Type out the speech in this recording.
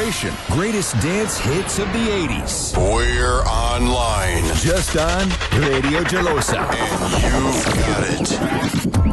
generation. Greatest dance hits of the 80s. We're online. Just on Radio Gelosa. And you've got it.